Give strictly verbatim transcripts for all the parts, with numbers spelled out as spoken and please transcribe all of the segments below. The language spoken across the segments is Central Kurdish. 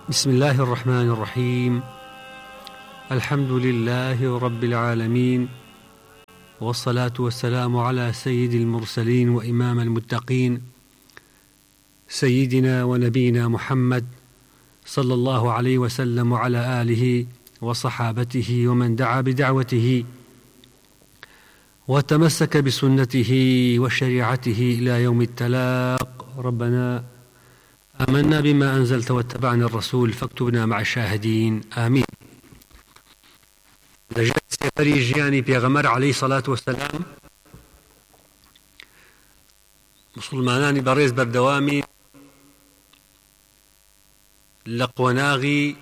بسم الله الرحمن الرحيم. الحمد لله رب العالمين، والصلاة والسلام على سيد المرسلين وإمام المتقين سيدنا ونبينا محمد صلى الله عليه وسلم وعلى آله وصحابته ومن دعا بدعوته وتمسك بسنته وشريعته إلى يوم التلاق. ربنا آمنا بما أنزلت واتبعنا الرسول فاكتبنا مع الشاهدين آمين. لجلس فريجياني بيغمر عليه الصلاة والسلام مسلماناني بريز بردوامي لقوناغي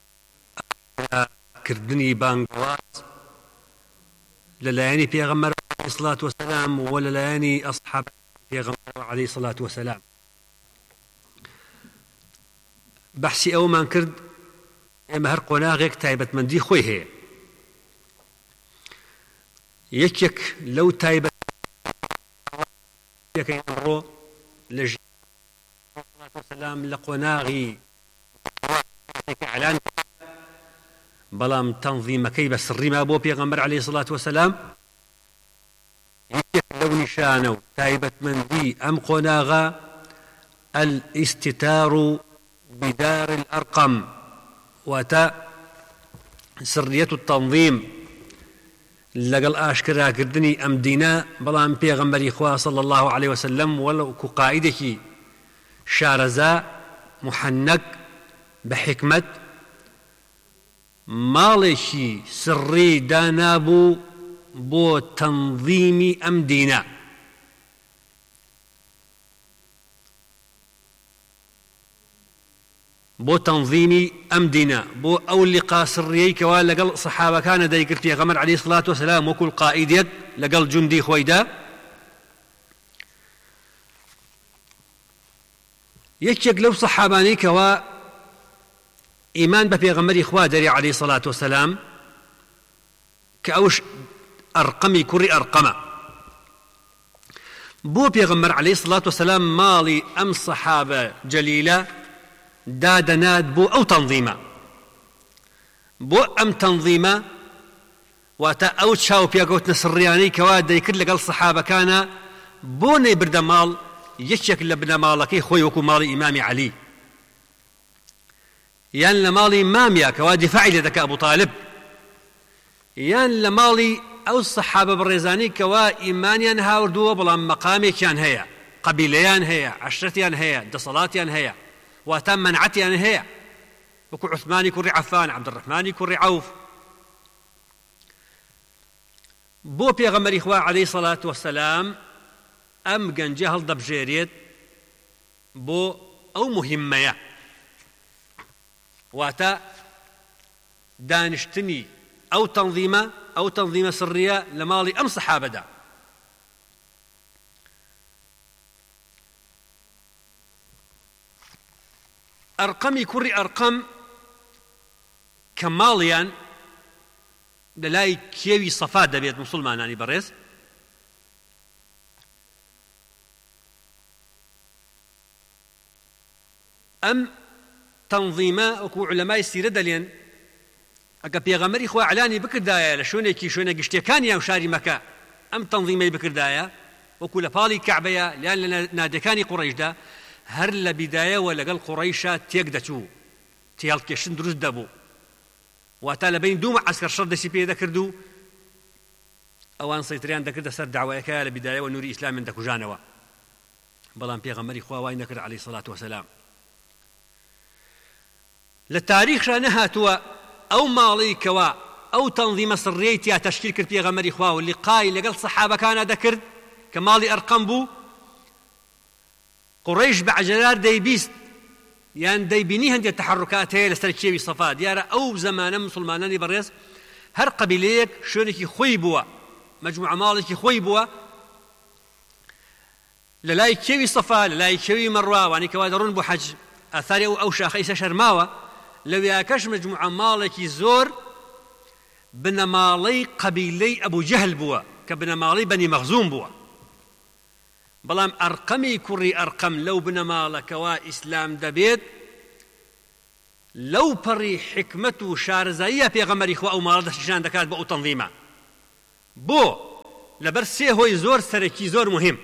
كردني بانقوات للاياني بيغمر عليه الصلاة والسلام ولا لاياني أصحاب بيغمر عليه الصلاة والسلام. بحسي أو ما كرد ئێمە هەر قۆناغێک تایبەتمەندی خۆی هەیە. یەکێک لەو تایبەتەکەی ئەمڕۆ لە سەلام لە قۆناغی ئەعلان بەڵام تەنظیمەکەی بە سڕی ما بۆ پێغەمبەر عەلەیهی سەڵات وەسەلام. یەکێک لەو نیشانە و تایبەتمەندی ئەم قۆناغە الاستتار بدار الأرقم، واتا سرية التنظيم لقل آشكرا كردني أم دينا بلان بيغمبري إخوة صلى الله عليه وسلم ولو كقائدك شارزا محنك بحكمة مالشي سري دانابو بو تنظيم أم دينا. بو تنظيمي أم دينا بو أو لقاء سريي كوال لقل صحابة كان دايقر في غمر عليه الصلاة والسلام وكل قائد لقل جندي خويدا. يكيك لو صحاباني كوا إيمان بفي غمر إخوة داري عليه الصلاة والسلام كأوش أرقمي كري أرقمه بو بيغمر عليه الصلاة والسلام مالي أم صحابة جليلة دادناد بو أو تنظيمة بو أم تنظيمة واتا أو تشاو بيقوت نسرياني كواد يكر لقل صحابة كان بوني بردمال يشك لبنا مالكي خوي وكو مالي إمامي علي يان لمالي إمامي كواد فعل ذاك أبو طالب يان لمالي أو الصحابة بالرزاني كوا إيمانيان هاوردوا بلا مقامي كان هيا قبيليان هيا عشرتيان هيا دصلاتيان هيا وتم منعتي أنا هي وكو عثماني كوري عفان عبد الرحمن كوري عوف بو بيغمر إخوة عليه الصلاة والسلام أم جنجهل ضبجيريت بو أو مهمة واتا دانشتني أو تنظيمة أو تنظيمة سرية لمالي أم صحابة دا. أرقمي كوري أرقم كماليان للاي كيوي صفات دبيت مسلماناني بريز أم تنظيما وكو علماء السيرة دلين أكا بيغمري إخوة علاني بكر دايا لشونيكي شوني قشتيكانيا وشاري مكا أم تنظيمي بكر دايا وكو لبالي كعبيا لأن نادكاني قريش دا هر لبداية ولقل قريشة تيقدتو تيالكيشن دروز دابو واتا لبين دوم عسكر شر دسي بيه دكردو اوان سيطريان دكرد سر دعوائكا لبداية ونوري إسلام من دكو جانوا بلان بيغمري خواواي نكر عليه الصلاة والسلام. للتاريخ شانها توا أو مالي كوا أو تنظيم سريتيا تشكيل كرد بيغمري خواو اللي قاي لقل صحابة كان دكرد كمالي أرقم بو قريش بعجلار ديبيست يعني ديبيني هندي التحركات هي لستركيبي صفات يارا أو زمان مسلماناني بريس هر قبيليك شونكي خوي بوا مجموعة مالكي خوي بوا للاي كيوي صفا للاي كيوي مروا واني كوادرون بو حج أثاري أو, أو شاخيس شرماوة لو ياكش مجموعة مالكي زور بن مالي قبيلي أبو جهل بوا كبن مالي بني مخزوم بوا بلام أرقمي كوري أرقم لو بنمالك وإسلام دبيت لەو پەڕی حکمت و شارەزاییە پێغەمبەری خوا ئەو ماڵە دەشان دەکات بە ئەو تەنظیمە. بۆ لەبەر سێ هۆی زۆر سەرەکی زۆر مهم.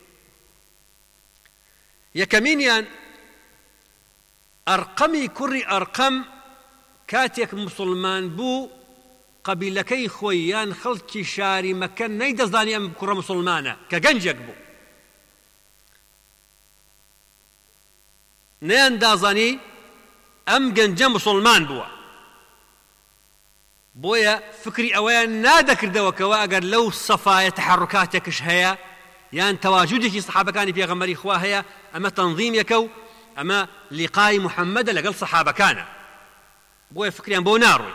یەکەمینیان ئەرقەمی کوڕی ئەرقەم کاتێک مسلمان بوو قەبیلەکەی خۆی یان خەڵکی شاری مەکە نەیدەزانی ئەم کوڕە مسلمانە کە گەنجێک بوو، نەیاندازانی ئەم گەنجە مسلمان بووە. بۆیە فکری ئەوەیان نادەکردەوە کەوا ئەگەر لەو سەفایە تەحەڕوکاتێکش هەیە یان تەواجودێکی سەحابەکانی پێغەمبەری خوا هەیە ئەمە تەنظیمێکە و ئەمە لیقای محەممەدە لەگەڵ سەحابەکانە. بۆیە فکریان بۆ ناڕووی.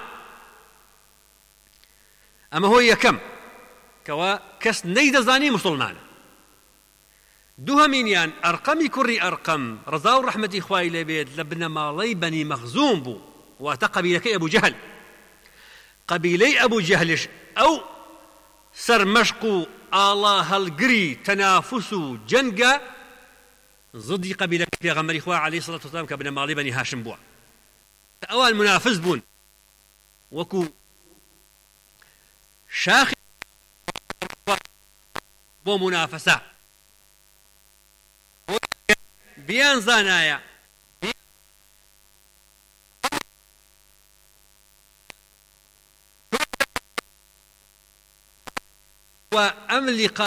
ئەمە هۆی یەکەم کەوا کەس نەیدەزانی مسلمانە. دووهەمینیان ئەرقەمی کوڕی ئەرقەم ڕەزا و ڕەحمەتی خوای لێبێت لە بنەماڵەی بەنی مەخزوم بوو، واتە قەبیلەکەی ئەبوو جەهل. قەبیلەی ئەبوو جەهلش ئەو سەرمەشق و ئاڵا هەڵگری تەنافوس و جەنگە زدی قەبیلەکەی پێغەمبەری خوا عەلەیهی سەڵاتو وەسەلام کە بنەماڵەی بەنی هاشم بووە. ئەوان منافس بوون، وەکو شاخی بۆ منافەسە بیان زانایە و ئەم لیقا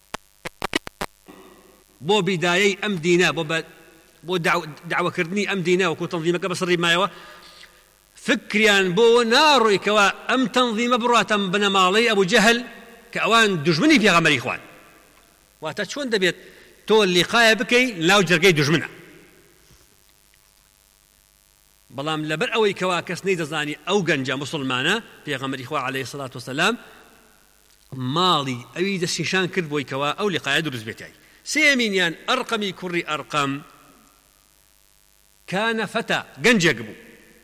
بۆ بیدایەی ئەم دینە بۆ دعوەکردنی ئەم دینە وەکو تەنظیمەکە بەسڕی مایەوە فکریان بۆ ناڕۆی کەوا ئەم تەنظیمە بڕاتە بنەماڵەی ئەبوو جەهل کە ئەوان دوژمنی پێغەمبەری خوان. واتە چۆن دەبێت تۆ لیقایە بکەی لاو جەرگەی دوژمنە. بەڵام لەبەر ئەوەی کەوا کەس نەیدەزانی ئەو گەنجە مسلمانە پێغەمبەری خوا عەلەیهی سەڵات وەسەلام ماڵی ئەوی دەستنیشان کرد بۆی کەوا ئەو لیقایە دروست بێتای. سێمینیان ئەرقەمی کوڕی ئەرقەم کانە فەتە گەنجێک بوو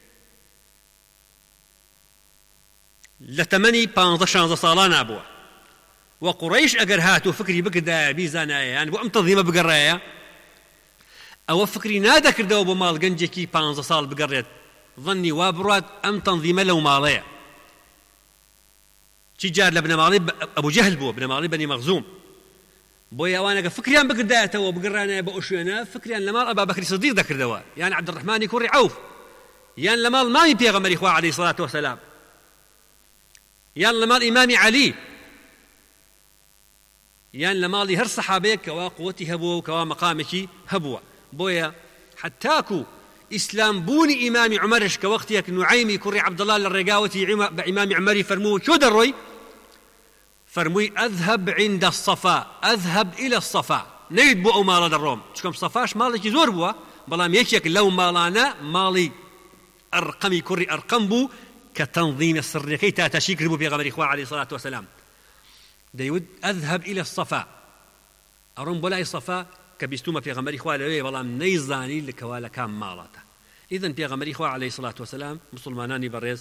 لە تەمەنی پانزە شانزە ساڵان بووە و قوڕەیش ئەگەر هاتوو فکری بکردایە بیزانایە یان بۆ ئەم تەنظیمە بگەڕایە ئەوە فکری نادەکردەوە بۆ ماڵ گەنجێکی پانزە ساڵ بگەڕێت ظنی وا بڕات ئەم تەنظیمە لەو ماڵەیە. چی جار لە بنەماڵی ئەبوو جەهل بووە، بنەماڵی بەنی مەخزوم. بۆیە ئەوانەکە فکریان بکردایەتەوە بگەڕانایە بە ئەو شوێنە فکریان لە ماڵ ئەبا بەکری سدیق دەکردەوە یان عەبدوڕەحمانی کوڕی عەوف یان لە ماڵ مامی پێغەمبەری خوا عەلەیهی سەڵات وەسەلام یان لە ماڵ ئیمامی عەلی یان لە ماڵی هەر سەحابەیەک کەوا قووەتی هەبووە و کەوا مەقامێکی هەبووە. بۆیە حتاکو ئیسلام بوونی ئیمامی عومەرش کە وەختێک نوعەیمی کوڕی عەبدوڵڵا لە ڕێگاوەتی بە ئیمامی عومەری فەرمووە چۆ دەڕۆی؟ فەرمووی ئەذهب عند الصەفا ئەذهب إلى الصەفا. نەویت بۆ ئەو ماڵە دەڕۆم چکەم سەفاش ماڵێکی زۆر بووە، بەڵام یەکێک لەو ماڵانە ماڵی ئەرقەمی کوڕی ئەرقەم بوو کە تەنظیمە سڕیەکەی تاتەشی کرد بوو پێغەمبەری خوا عەلەیهی سەڵات وەسەلام. دەیوت ئەذهب إلى الصەفا، ئەڕۆم بۆ لای سەفا کە بیستومە پێغەمبەری خوا لەوێ بەڵام نەیزانی لەکەوا لە کام ماڵاتە. ئیدەن پێغەمبەری خوا عەلەیهی سەڵات وەسەلام مسلمانانی بەڕێز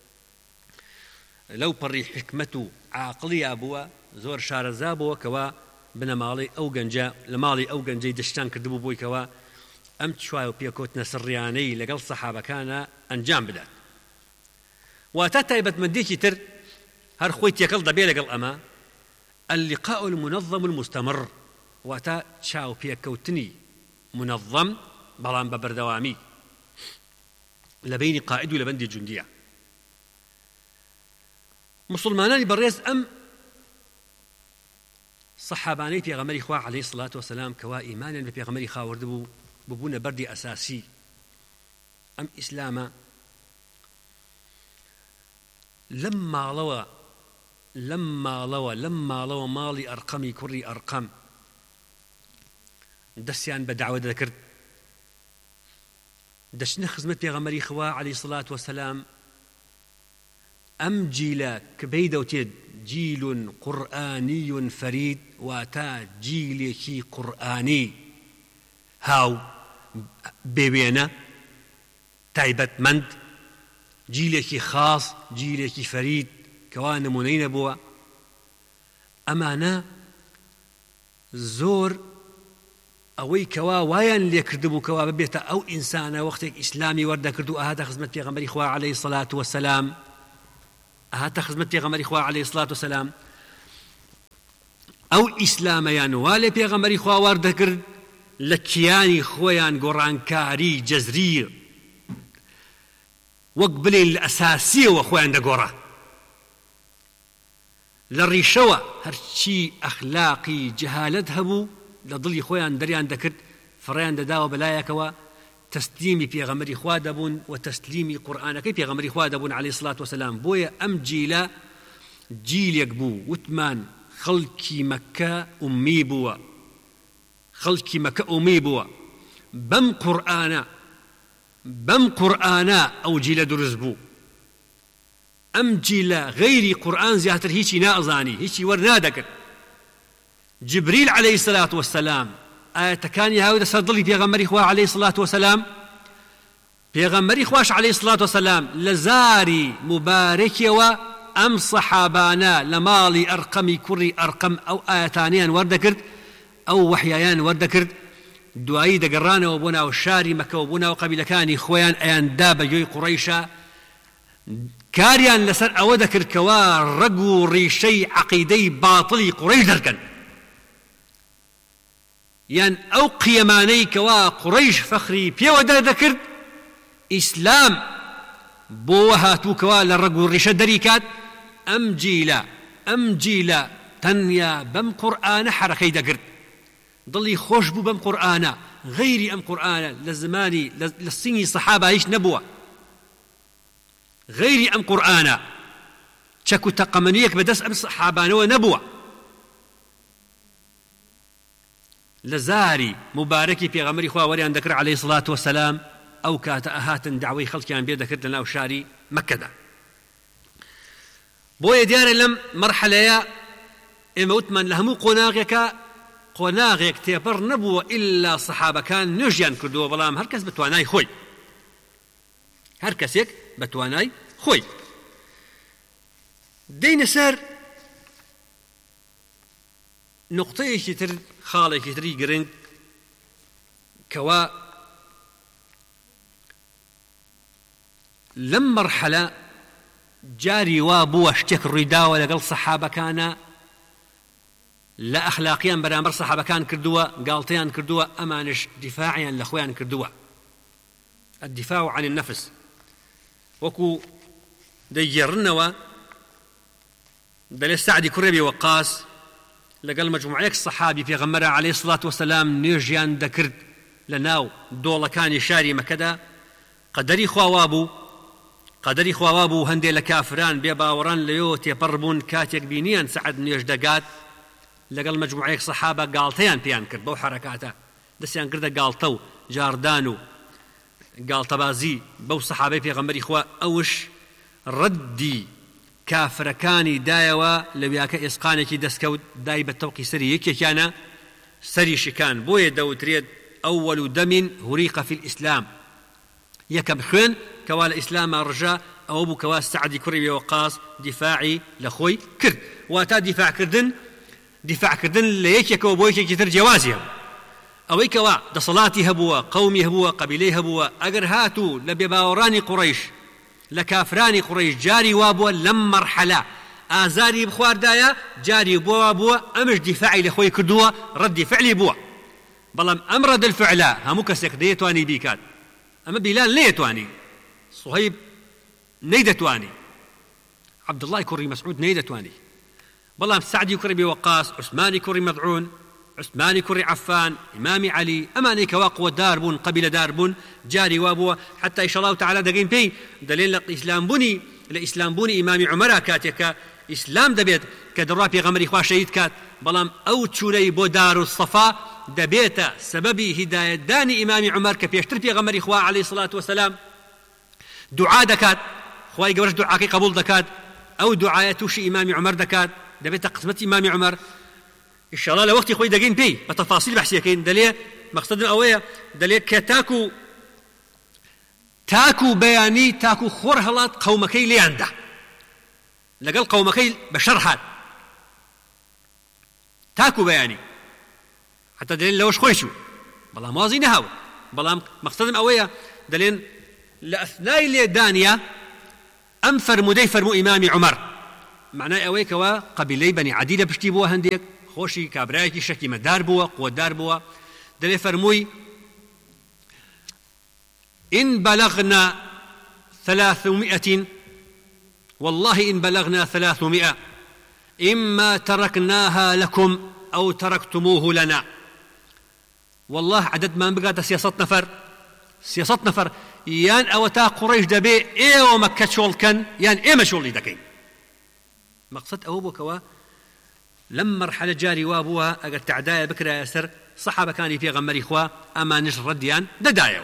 لەو پەڕی حکمت و عاقڵیا بووە زۆر شارەزا بووە کەوا بنەماڵی ئەو گەنجە لە ماڵی ئەو گەنجەی دەشتان کردبوو بۆی کەوا ئەم چوای و پێکۆتنە سڕیانەی لەگەڵ سەحابەکانە ئەنجام بدات. واتە تایبەتمەندێکی تر هەر خۆی تێکەڵ دەبێ لەگەڵ ئەمە اللقاء المنظم المستمر، واتە چاو پێکەوتنی منظم بەڵام بە بەردەوامی لە بینی قائد و لە بەندی جوندیە. مسلمانانی بەڕێز ئەم سەحابانەی پێغەمبەری خوا عەلەیهی سەڵات وەسەلام کەوا ئیمانیان بە پێغەمبەری خاوەرد بوو ببوونە بەردی ئەساسی ئەم ئیسلامە لەم ماڵەوە لەم ماڵەوە لەم ماڵەوە ماڵی ئەرقەمی کوڕی ئەرقەم دەستیان بە داوە دەکرد، دەچنە خزمەت پێغەمبەری خوا عەلەیهی سەڵات وەسەلام. ئەم جیلە کە پێی دەوتێت جیل قورئانی فەرید واتە جیلێکی قورئانی هاو بێوێنە تایبەتمەند، جیلێکی خاص، جیلێکی فەرید کەوا نمونەی نەبووە. ئەمانە زۆر ئەوەی کەوا وایان لێ کردبوو کەوا ببێتە ئەو ئینسانە وەختێک ئیسلامی وەردەکرد و ئاهاتە خزمەت پێغەمبەری خوا عەلەیهی سەڵات وەسەلام ئاهاتە خزمەت پێغەمبەری خوا عەلەیهی سەڵات وەسەلام ئەو ئیسلامەیان وا لێ پێغەمبەری خوا وەردەکرد لە کیانی خۆیان گۆڕانکاری جەزری وەک بڵێن لە ئەساسیەوە خۆیان دەگۆڕا لە ڕیشەوە هەرچی ئەخلاقی جەهالەت هەبوو لە دڵی خۆیان دەریان دەکرد فڕیان دەداوە بەلایەکەوە تەسلیمی پێغەمبەری خوا دەبوون و تەسلیمی قورئانەکەی پێغەمبەری خوا دەبوون عەلەیهی سەڵات وەسەلام بۆیە ئەم جیلە جیلێک بوو وتمان خەڵکی مەککە ئومی بووە خەڵکی مەککە ئومی بووە بەم قورئانە بەم قورئانە ئەو جیلە دروست بوو ئەم جیلە غەیری قورئان زیاتر هیچی نائزانی هیچی وەرنادەکرد جبريل عليه الصلاة والسلام آية كان يهود سردلي بيغمري خوا عليه الصلاة والسلام بيغمري خواش عليه الصلاة والسلام لزاري مبارك وأم صحابانا لمالي أرقمي كري أرقم أو آيتانيان وردكرد أو وحيان وردكرد دعاي دقرانا وبنا والشاري مكة وبنا وقبل كان إخوان أيان دابا جوي قريشا كاريان لسر أودكر كوا رقو ريشي عقيدي باطلي قريش دركن یان ئەو قیەمانەی کەوا قوڕەیش فەخری پێوە دەردەکرد ئیسلام بۆ هاتووکەوە لە ڕەگ و ڕیشە دەری کات ئەم جیلە ئەم جیلە تەنیا بەم قورئانە حەرەکەی دەکرد دڵی خۆش بوو بەم قورئانە غەیری ئەم قورئانە لە زمانی لە سنگی سەحابە هیچ نەبووە غەیری ئەم قورئانە چەک و تەقەمەنیەک بەدەست ئەم سەحابانەوە نەبووە لزاري مباركي في غمري خوا وريان ذكر عليه الصلاة والسلام أو كات أهاتن دعوي خلقيان بيد ذكر لنا وشاري مكة بويا ديار لم مرحلة إموت من لهمو قناغيك قناغيك تيبر نبوة إلا صحابة كان نجيان كردوا بلام هركز بتواناي خوي هركسيك بتواناي خوي دين سر نقطة كتر خالي كتري جرين كوا لم مرحلة جاري وابو اشتك الرداوة لقل صحابة كان لا أخلاقيا برامر صحابة كان كردوا قالتيان كردوا أمانش دفاعيا لأخوان كردوا الدفاع عن النفس وكو ديرنوا دل السعدي كربي وقاص لقال مجموعيك الصحابي في غمرة عليه الصلاة والسلام نيجيان دكرد لناو دولة كان شاري مكدا قدري خوابو قدري خوابو هندي لكافران بيباوران ليو تيبربون كاتيك بينيان سعد نيج دقات لقال مجموعيك صحابة قالتيان بيان كرد بو حركاته دسيان كرده قالتو جاردانو قالتبازي بو صحابي في غمري خوا اوش ردي كافر كاني دايوا لبياك إسقانك دسكود داي بالتوقي سري كان سري شكان بويا دو تريد أول دم هريق في الإسلام يكب خين كوا الإسلام رجاء أو أبو كوا السعدي كربي وقاص دفاعي لخوي كرد واتا دفاع كردن دفاع كردن ليك يكو بويك كتر جوازها أو كوا دصلاتي هبوا قومي هبوا قبيلي هبوا أجر هاتوا لبيباوراني قريش لكافراني قريش جاري وابوا لم مرحلة آزاري بخوار دايا جاري بوا بوا أمش دفاعي لخوي كردوا رد فعلي بوا بلام أمرد الفعلاء همو كسك ديتواني بيكات أما بلال ليتواني صهيب نيدتواني عبد الله كري مسعود نيدتواني بلام سعدي كري وقاص عثماني كري مضعون عثماني كري عفان إمامي علي أماني كواقوة داربون قبل داربون جاري وابوا حتى إن شاء الله تعالى دقين بي دليل الإسلام بني الإسلام بني إمامي عمره كاتك إسلام دبيت كدروا في غمر إخوة شهيد كات بلام أو تشولي بو دار الصفا دبيت سببي هداية داني إمامي عمر كبيشتر في غمر إخوة عليه الصلاة والسلام دعاء دكات خواي قبرش دعاكي قبول دكات أو دعاء توشي إمامي عمر دكات دبيت قسمت إمامي عمر إن شاء الله لوقت خوي دقين بي بتفاصيل بحثيكين دليل مقصد أوية دليل كتاكو تاكو بياني تاكو خورهلات قومكي لياندا لقال قومكي بشرحات تاكو بياني حتى دليل لوش خويشو بەڵام وازی نەهاو بەڵام مەقسەدم ئەوەیە دەڵێن لە ئەثنای لێدانیە ئەم فەرمودەی فەرموو ئیمامی عومەر معنای ئەوەیە کەوا قەبیلەی بەنی عەدی لە پشتی بووە هەندێک خۆشی کابرایەکی شەکیمەدار بووە قووەتدار بووە دەڵێ فەرمووی إن بلغنا ثلاثمائة والله إن بلغنا ثلاثمائة إما تركناها لكم أو تركتموه لنا والله عدد ما بقى سياسة نفر سياسة نفر يان أو تا قريش دبي إيه ومكة شغل كان يان إيه ما شغل دكين مقصد أبو كوا لما مرحلة جاري وابوها أجر تعدايا بكرة يسر صحابة كان في غمر إخوة أما نشر رديان ددايو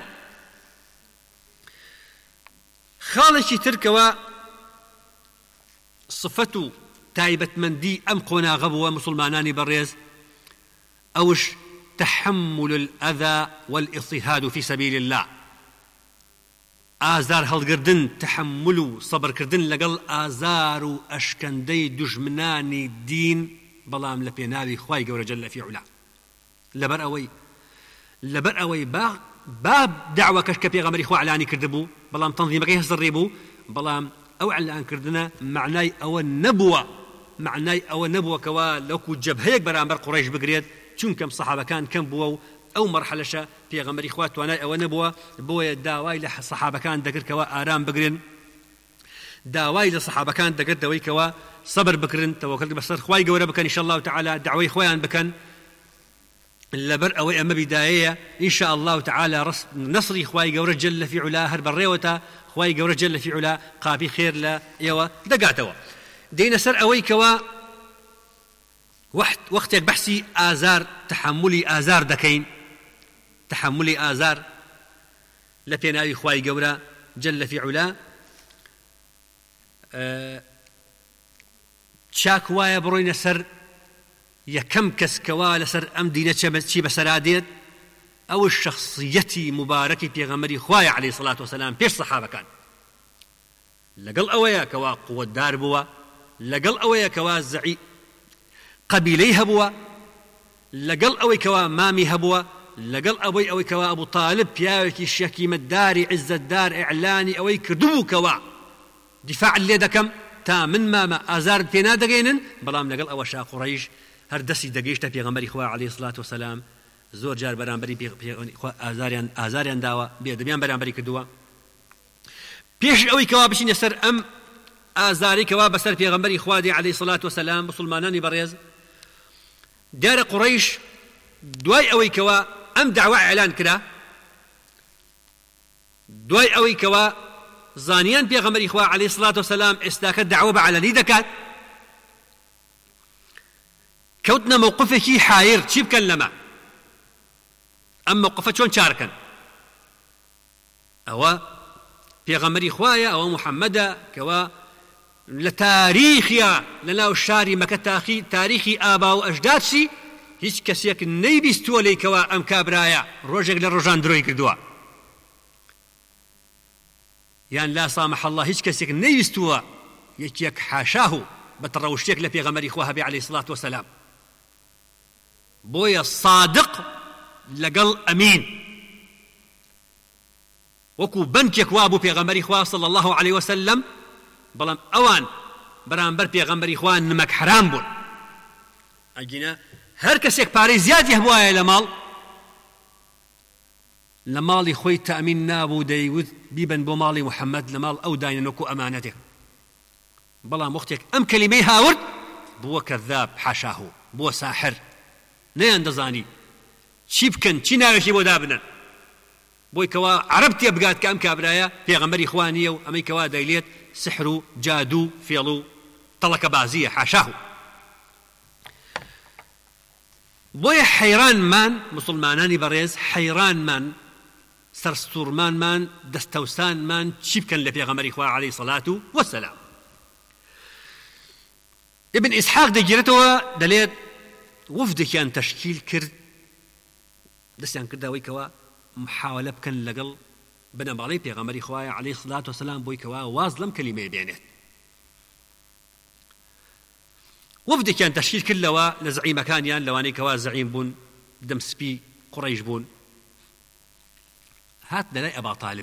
خالشي تركوا صفته تايبة مندي أم قنا غبوة مسلمانان بريز أوش تحمل الأذى والاضطهاد في سبيل الله آزار هالقردن تحملوا صبر كردن لقل آزار أشكندي دجمناني دين بلام لبيناوي خواي قورة جل في علا لبر أوي لبر أوي باب باب دعوة كشكبي غمري خوا علاني كردبو بلام تنظيم كيه زريبو بلام أو علان كردنا معناي أو النبوة معناي أو النبوة كوا لوكو جبهيك برامبر قريش بقريد چون كم صحابة كان كم بوو أو مرحلة شا في غمري خوات وانا أو نبوة بويا داواي لصحابة كان دقر كوا آرام بقرين داواي لصحابة كان دقر دوي كوا صبر بقرين توكل بصر خواي قورا بكن إن شاء الله تعالى دعوي خوان بكن لبر أو أما بداية إن شاء الله تعالى رس نصري خواي قورا جل في علا هرب الريوتا خواي قورا جل في علا قابي خير لا يوا دقاتوا دينا سر أوي كوا وقت وقتك بحثي آزار تحملي آزار دكين تحملي آزار لبيناوي خواي قورا جل في علا أه شاكوايا بروين سر يكم كسكوا لسر أم دينة شي بسراديت أو الشخصيتي مباركة في غمري خواي عليه الصلاة والسلام بيش صحابة كان لقل أويا كوا قوة دار بوا لقل أويا كوا زعي قبيلي هبوا لقل أوي كوا مامي هبوا لقل أوي أوي كوا أبو طالب بياوكي الشكي مداري عز الدار إعلاني أوي كردو كوا دفاع اللي دكم تا من ماما آزار تينا دقينن بلام لقل أوي شا قريش هر دسي دقيشتا في غمري خوا عليه الصلاة والسلام زور جار برانبري في آزاريان آزاريان داوا بيدبيان برانبري كدوا بيش أوي كوا بشين يسر أم آزاري كوا بسر في غمري خوادي عليه الصلاة والسلام مسلماناني بريز دار قريش دواي أوي كوا أم دعوة إعلان كلا دواي أوي كوا زانيان في غمري خوا عليه الصلاة والسلام استاكت دعوة على ليدكات كوتنا موقفك حاير تشيب كلمة أم موقفك شون شاركا أو في غمري خوايا أو محمد كوا لتاريخيا لنا الشاري مكتاخي تاريخي آبا وأجدادسي هيش كسيك نيبستو ليكوا أم كابرايا روجك للرجان دروي كردوا يعني لا سامح الله هيش كسيك نيبستو يكيك حاشاه بتروشيك لفي غمري خواها عليه الصلاة والسلام بويا الصادق لقل أمين وكو بنكيك وابو في غمري خواه صلى الله عليه وسلم بلام أوان برانبر في غمري خواه نمك حرام بول أجينا هر كسيك باري زياد يهبوها لمال لمالي خوي تأمين نابو ديوذ بيبن بمالي محمد لمال أو داين نكو أمانته بلام وقتك أم كلمي هاورد بو كذاب حاشاه بو ساحر نيان دزاني شيبكن چی ناوشی بۆ دابنن بۆی کەوا عربتی بگات کە ئەم کابرایە پێغەمبەری خوا نییە و ئەمەی کەوا دەیلێت سحر و جادو فێڵ و تەڵەکە بازیە حاشاه بۆیە حەیرانمان مسلمانانی بەڕێز حەیرانمان سەرسوورمانمان دەستەوسانمان چی بکەن لە پێغەمبەری خوا عەلەیهی سەڵات وەسەلام ابن ئیسحاق دەگیرێتەوە دەلێت وفدێکیان تەشکیل کرد دەستیان کردەوەی کەوا محاولە بکەن لەگەڵ بنەماڵەی پێغەمبەری خوایە عەلەیهی سەڵات وەسەلام بۆی کەوا واز لەم کەلیمەیە بێنێت وفدێکیان تەشکیل کردەوە لە زەعیمەکانیان لەوانەی کەوا زەعیم بوون دەمسپی قوڕەیش بوون هات لي أبا طالب.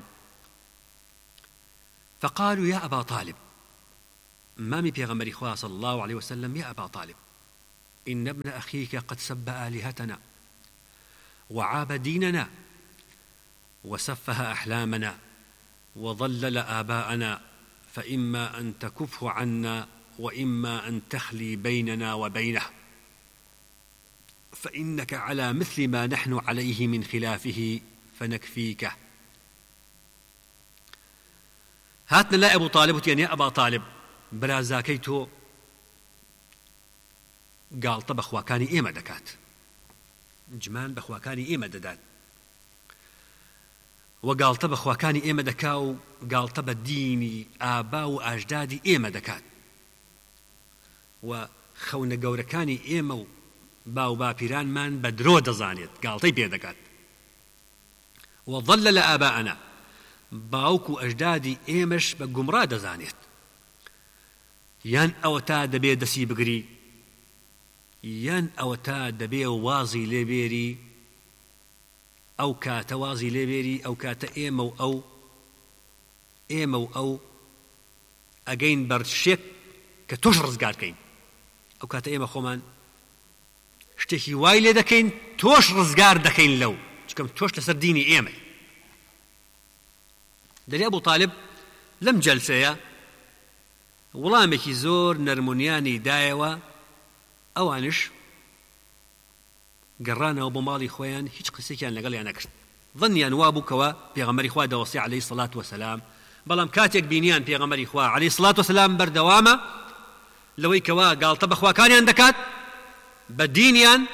فقالوا يا أبا طالب، مامي بيغمبري خواه صلى الله عليه وسلم، يا أبا طالب إن ابن أخيك قد سب آلهتنا وعاب ديننا وسفه أحلامنا وضلل آباءنا، فإما أن تكفه عنا وإما أن تخلي بيننا وبينه، فإنك على مثل ما نحن عليه من خلافه فنكفيك. هاتنا لا أبو طالب وتيان يا أبا طالب بلا زاكيتو قال طبخ وكاني إيما دكات جمان بخواكاني إيما ددات وقال طبخ وكاني إيما دكاو قال طب ديني آباء وأجدادي إيما دكات وخون قوركاني إيما باو باپیران من بدرو دزانيت قال طيب يدكات وظلل آباءنا باوكو أجدادي إيمش بقمرا دزانيت يان أوتا دبي دسي بقري يان أوتا دبي وازي لبيري أو كاتا وازي لبيري أو كاتا إيمو أو إيمو أو أجين برشيك كتوشرز قال كين أو كاتا إيمو خومان شتێکی وای لێ دەکەین تۆش ڕزگار دەکەین لەو چکەم تۆش لەسەر دینی ئێمە. دەری ئەبوو طالب لەم جەلسەیە وەڵامێکی زۆر نەرمونیانی دایەوە، ئەوانش گەڕانەوە بۆ ماڵی خۆیان هیچ قسێکیان لەگەڵیان نەکرد. ظنیان وا بوو کەوە پێغەمبەری خوا دەوەسی عەلەیهی سەڵات وەسەلام، بەڵام کاتێک بینیان پێغەمبەری خوا عەلەیهی سەڵات وەسەلام بەردەوامە لەوەی کەوا گاڵتە بەخواکانیان دەکات بدينيان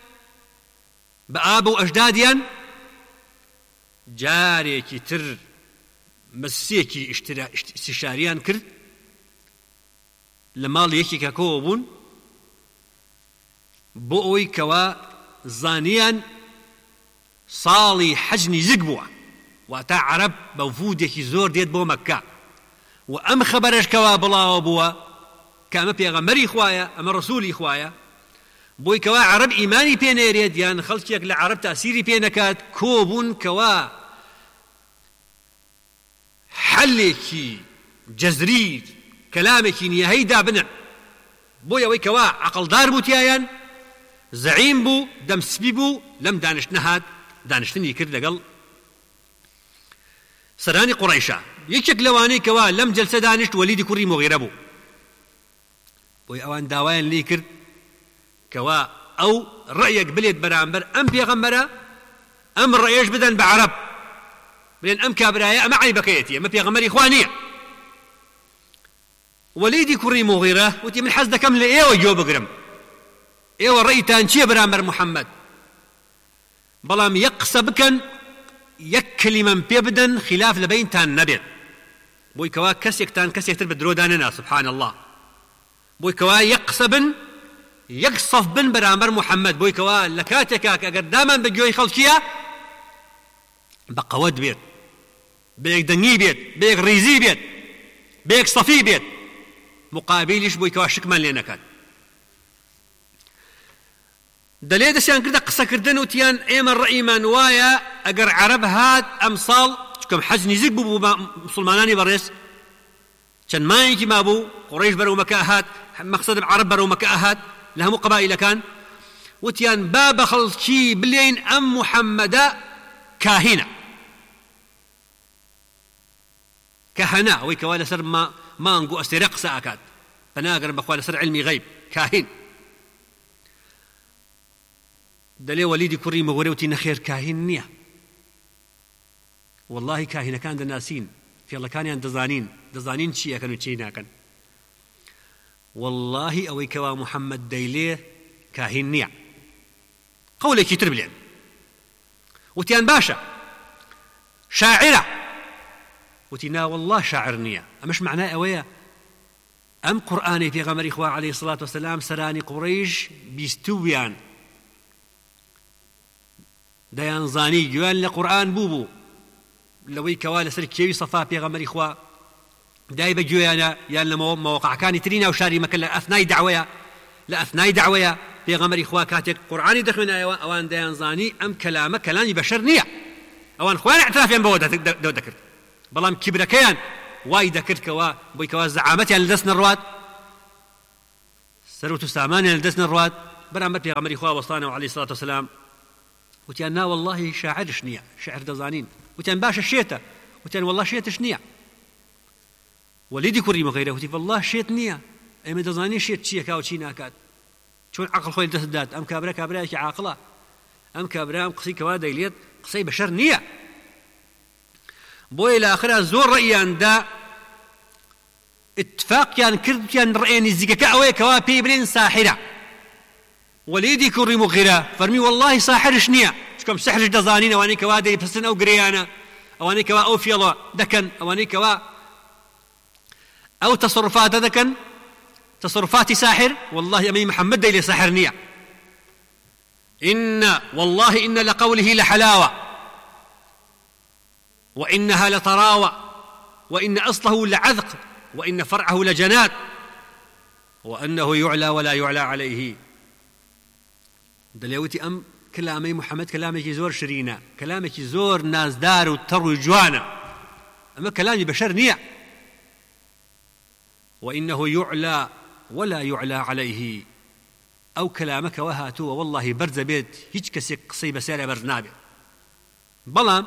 بآب وأجداديان، جاريكي تر مسيكي استشاريان كرد لمال يكي كاكوبون بؤوي كوا زانيان صالي حجني زقبوا واتا عرب بوفوديكي زور ديت بو مكة وأم خبرش كوا بلاو بوا كاما بيغمري خوايا أما رسولي خوايا بۆی کەوا عەرەب ئیمانی پێ نێرێت یان خەڵکێک لە عەرەب تاسیری پێ نەکات، کۆبوون کەوا حەلێکی جەزری کەلامێکی نیەهەی دابنن بۆی ئەوەی کەوا عەقڵدار بوو تیایان، زەعیم بوو، دەمسپی بوو، لەم دانیشتنە هات دانیشتنی کرد لەگەڵ سەرانی قوڕەیشە. یەکێک لەوانەی کەوا لەم جەلسە دانیشت وەلیدی کوڕی مۆغیرە بوو، بۆی ئەوان داوایان لێ کرد كوا أو رأيك بليد برامبر أم بيغمبرا أم الرأيش بدن بعرب بلين أم كابرايا أم عي بكيتي أم بيغمبري إخوانية. وليدي كري مغيرة وتي من حزد كم لإيه وجو بقرم إيه والرأي تانشي برامبر محمد بلام يقصبكن يكلي من بيبدن خلاف لبين تان نبي بوي كوا كسيك تان كسيك تربد روداننا سبحان الله بوي كوا يقصبن يقصف بن برامبر محمد بوي كوا لكاتكاك اگر داما بجوي خلقيا بقود بيت بيك دني بيت بيك ريزي بيت بيك صفي بيت مقابلش بوي كوا شكمان لينكات دليل دسيان كردا قصة كردن وتيان ايما الرأي من وايا اگر عرب هاد امصال كم حزني زيق بو مسلماناني بريس كان ما يجي ما بو قريش برو مكاهات مقصد العرب برو مكاهات لهم قبائل كان وتيان باب خلشي بلين أم محمد كاهنة كهنة ويكوالا سر ما ما نقو أسترق ساكات فناقر بخوالا سر علمي غيب كاهن دلي وليدي كري مغوريوتي نخير كاهن نية والله كاهنة كان دناسين في الله كان دزانين دزانين شيئا كانوا تشينا كان والله أوي كوا محمد ديليه كاهن نيع قولي كي تربلين وتيان باشا شاعرة وتينا والله شاعر نيع أمش معناه أويا أم قرآني في غمر إخوة عليه الصلاة والسلام سراني قريش بيستويان ديان زاني جوان لقرآن بوبو لوي كوا لسر كيوي صفا في غمر إخوة دايبه جويانا يا لما مواقع كان ترينا وشاري مكان لأثناء دعوية لأثناء دعوية في غمر إخوة كاتك قرآني دخلنا أوان ديان زاني أم كلامه كلامي بشر نية ئەوان خۆیان اعترافیان بەوە دەکرد بەڵام کیبرەکەیان وای دەکرد کەوا بۆی کەوا زەعامەتیان لەدەست نەڕوات سەرۆت و سامانیان لەدەست نەڕوات بەرامبەر پێغەمبەری خوا وەستانەوە عەلەیهی سڵات وسەلام وتیان نا والله شاعرش نییە شعر دەزانین وتیان باشە شێتە وتیان والله شێتش نییە وەلیدی کوڕی مغیرە وتی والله شێت نییە ئێمە دەزانین شێت چییە کا و چی ناکات چۆن عەقڵ خۆی لەدەست دات ئەم کابرا کابرایەکی عاقڵە ئەم کابرا ئەم قسەی کەوا دەیلێت قسەی بەشەر نییە بۆیە لە ئاخرا زۆر ڕەئیاندا اتفاقیان کردیان ڕێ نزیکەکە ئەوەیە کەوا پێی بڵێن ساحرە وەلیدی کوڕی مغیرە فەرمی والله ساحرش نییە چکەم سحرش دەزانین ئەوانەی کەوا دەیپرسن ئەو گرەیانە ئەوانەی کەوا ئەو فێڵە دەکەن ئەوانەی کەوا ئەو تەصرفاتە دەکەن تصرفاتی ساحر والله ئەمەی محەممەد دەیلێ ساحر نییە إن والله إن لقوله لحلاوة وإنها لطراوة وإن أصله لعذق وإن فرعه لجنات وأنه يعلى ولا يعلى عليه دليوتي أم كلامي محمد كلامك زور شرينا كلامك زور نازدار وتروي جوانا أما كلامي بشر نيع وإنه يعلى ولا يعلى عليه أو كلامك وهاتوا والله برز بيت هيج كسي قصي بسيرة برز نابي بلام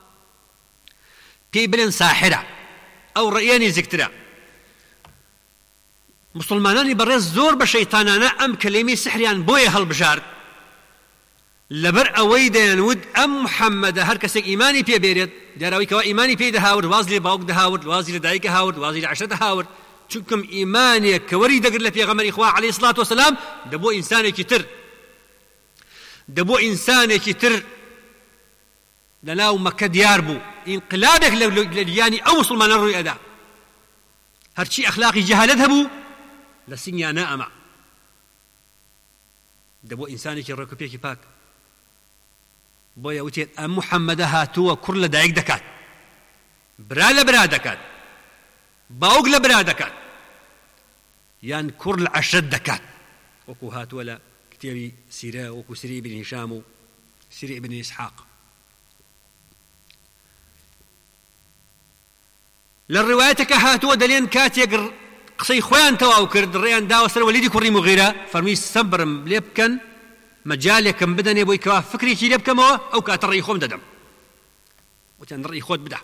بي بلن ساحرة أو رأياني زكترا مسلماناني برز زور بشيطانانا أم كلمي سحريان بوي هالبجار لبر أوي ديان ود أم محمد هر كسيك إيماني بي بيرد داراوي كوا إيماني بي دهاور وازلي باوك دهاور وازلي دايك هاور وازلي عشرة دهاور چونكم إيماني كوري دقر لفي غمر إخوة عليه الصلاة والسلام دبو إنساني كتر دبو إنساني كتر للاو مكة ديار بو انقلابك للياني أو مسلمان الرؤية دا هرشي أخلاقي جهالتها بو لسنيا نائمة دبو إنساني كركو بيكي باك بويا وتيت أم محمد هاتوا كل دايق دكات برا لبرا دكات باوق لبرا دكات يان كرل عشرة دكات وكو هات ولا كتيري سيرة وكو سيري بن هشام سيري بن إسحاق للروايتك هات ودلين كات يقر قصي خوان تواو كرد الريان دا وصل وليدي كري مغيرة فرمي صبرم ليبكن مجال يكم بدن يبوي كوا فكري كي ليبكم أو كاتري خوم ددم وتن رأي خود بدا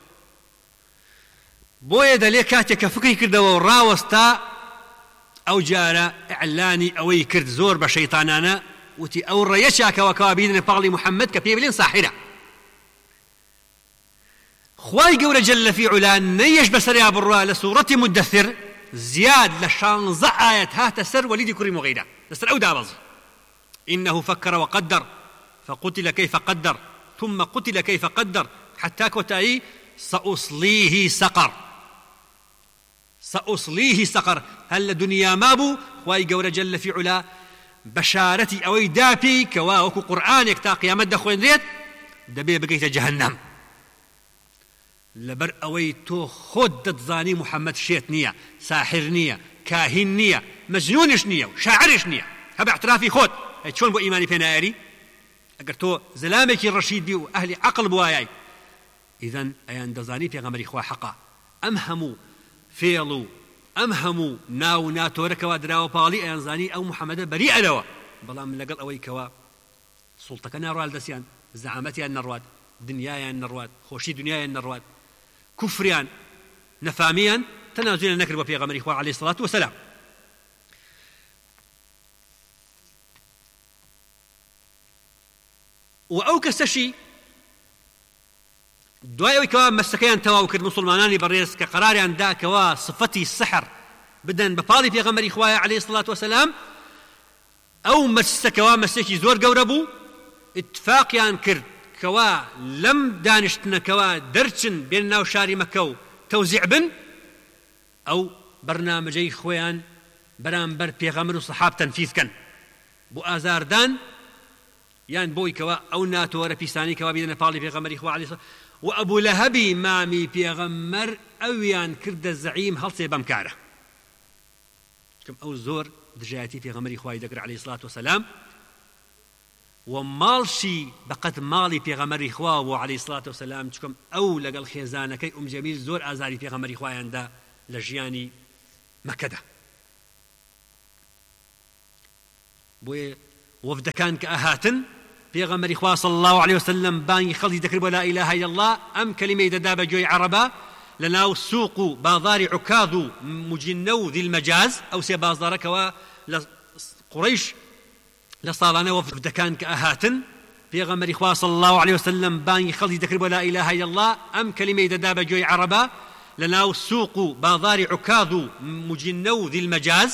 بويا دلي كاتك فكري كرد وراوستا أو جارة إعلاني أو يكرد زور بشيطانانا وتي أو ريشاك وكوابيدنا باغلي محمد كبيبلين صاحرة خواي قورة جل في علان نيش بسريا بروا لسورة مدثر زياد لشانزة آية هات سر وليدي كريم وغيره لسر أو دابز إنه فكر وقدر فقتل كيف قدر ثم قتل كيف قدر حتى كتاي سأصليه سقر سأصليه سقر هل دنيا مابو خواي قورة جل في علا بشارتي أوي دابي كواوكو قرآنك تا قيامت دخوين ريت دبي بقيت جهنم لبر أوي تو خود دتزاني محمد شيت نية ساحر نية كاهن نية مجنونش نية شاعرش نية هبا اعترافي خود شون بو إيماني فينا أري أقر تو زلامك الرشيد بيو أهلي عقل بواياي إذن أيان دزاني في غمري خوا حقا أمهمو فيلو أمهمو ناو ناتورك ودراو بالي أيان زاني أو محمد بريء لوا بلا من لقل أوي كوا سلطك ناروال دسيان زعامتي النرواد دنياي النرواد خوشي دنياي النرواد كفريان نفاميا تنازلنا نكرب في غمر إخوة عليه الصلاة والسلام وأو كستشي دوايوي كوا مسكيان تواو كرد مسلماناني بريس كقراري عن دا كوا صفتي السحر بدن بفاضي في غمر إخوة عليه الصلاة والسلام أو مسكوا مسكي زور قوربو اتفاقيان كرد كوا لم دانشتنا كوا درچن بيننا وشاري مكو توزيع بن أو برنامجي خويان برامبر بيغمر وصحاب تنفيذ كان بو آزار دان يان بوي كوا أو ناتو ورا بيساني كوا بيدنا فالي بيغمر إخوة عليه الصلاة وأبو لهبي مامي بيغمر أو يان كرد الزعيم هلسي بمكارة كم أو زور دجاتي بيغمر إخوة يذكر عليه الصلاة والسلام ومالشي بقد مالي بيغمري خوا وعليه الصلاة والسلام تكم أو لقل خيزانكي أم جميل زور آزاري بيغمري خوا يندا لجياني مكدا بوي وفد كان كأهاتن بيغمري خوا صلى الله عليه وسلم باني خلي ذكر ولا إله إلا الله أم كلمة دابا جوي عربا لنا السوق بازار عكاظ مجنو ذي المجاز أو سي بازارك وقريش لصالنا وفد كان كأهاتن بيغمري خوا صلى الله عليه وسلم باني خلي ذكر ولا إله إلا الله أم كلمة دابا جوي عربا لنا السوق بازار عكاظ مجنو ذي المجاز